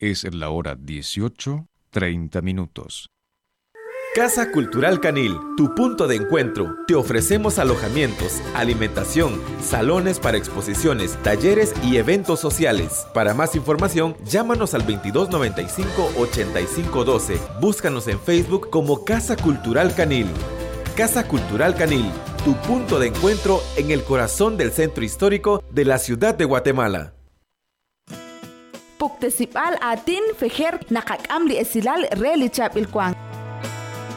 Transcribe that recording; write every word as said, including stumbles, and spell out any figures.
Es la hora dieciocho, treinta minutos. Casa Cultural Canil, tu punto de encuentro. Te ofrecemos alojamientos, alimentación, salones para exposiciones, talleres y eventos sociales. Para más información, llámanos al veintidós noventa y cinco, ochenta y cinco doce. Búscanos en Facebook como Casa Cultural Canil. Casa Cultural Canil, tu punto de encuentro en el corazón del centro histórico de la ciudad de Guatemala. Puktesipal atin fejer nakakamli esilal relichap ilkwang.